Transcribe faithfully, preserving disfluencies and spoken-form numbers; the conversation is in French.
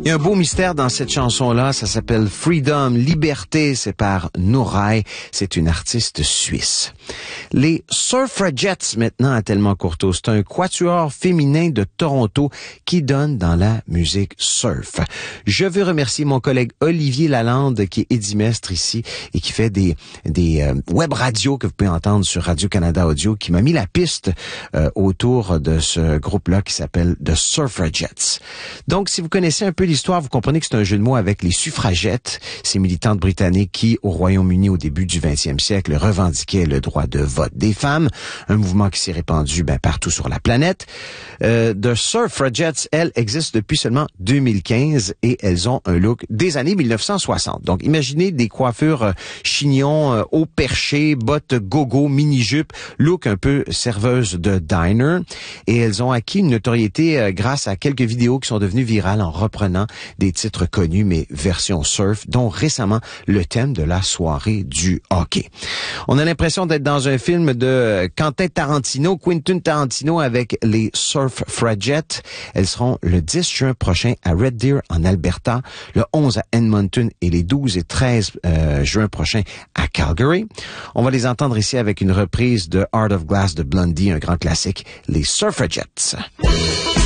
Il y a un beau mystère dans cette chanson-là, ça s'appelle Freedom, Liberté, c'est par Nouray, c'est une artiste suisse. Les Surfragettes, maintenant, à Tellement Courteau, c'est un quatuor féminin de Toronto qui donne dans la musique surf. Je veux remercier mon collègue Olivier Lalande, qui est édimestre ici et qui fait des, des euh, web radios que vous pouvez entendre sur Radio-Canada Audio, qui m'a mis la piste euh, autour de ce groupe-là qui s'appelle The Surfragettes. Donc, si vous connaissez un peu l'histoire, vous comprenez que c'est un jeu de mots avec les suffragettes, ces militantes britanniques qui, au Royaume-Uni au début du vingtième siècle, revendiquaient le droit de vote des femmes, un mouvement qui s'est répandu ben, partout sur la planète. Euh, The Surfragettes, elles, existent depuis seulement deux mille quinze et elles ont un look des années mille neuf cent soixante. Donc, imaginez des coiffures euh, chignons, euh, haut perché, bottes gogo, mini-jupe, look un peu serveuse de diner. Et elles ont acquis une notoriété euh, grâce à quelques vidéos qui sont devenues virales en reprenant des titres connus, mais version surf, dont récemment le thème de la soirée du hockey. On a l'impression d'être dans un film de Quentin Tarantino, Quentin Tarantino avec les Surfragettes. Elles seront le dix juin prochain à Red Deer en Alberta, le onze à Edmonton et les douze et treize euh, juin prochains à Calgary. On va les entendre ici avec une reprise de Heart of Glass de Blondie, un grand classique, les Surfragettes.